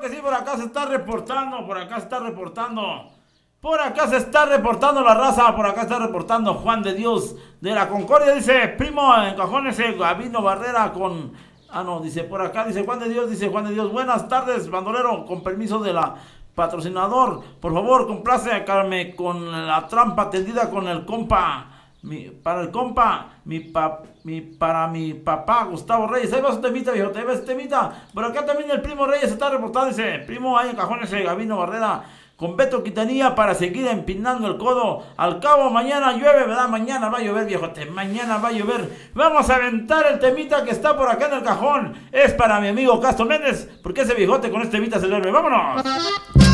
que sí, por acá se está reportando, por acá se está reportando. Por acá se está reportando la raza, por acá está reportando Juan de Dios de la Concordia, dice, primo, en cajones, Gabino Barrera con... Ah, no, dice, por acá, dice Juan de Dios, buenas tardes, bandolero, con permiso de la patrocinador, por favor, complace a Carmen con la trampa tendida con el compa. Para el compa, para mi papá Gustavo Reyes. Ahí va su temita, viejo, ahí va su temita. Por acá también el primo Reyes está reportado, dice, primo, ahí en cajones, Gabino Barrera con Beto Quitanilla para seguir empinando el codo. Al cabo mañana llueve, ¿verdad? Mañana va a llover, viejote, mañana va a llover. Vamos a aventar el temita que está por acá en el cajón. Es para mi amigo Castro Méndez, porque ese viejote con este temita se duerme. ¡Vámonos!